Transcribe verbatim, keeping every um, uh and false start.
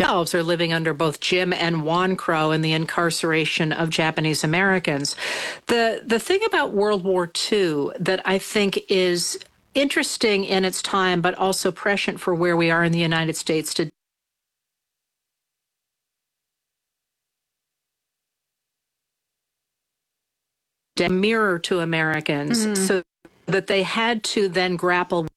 themselves are living under both Jim and Juan Crow and the incarceration of Japanese Americans. The the thing about World War Two that I think is interesting in its time, but also prescient for where we are in the United States today, mirror to Americans, mm-hmm. so that they had to then grapple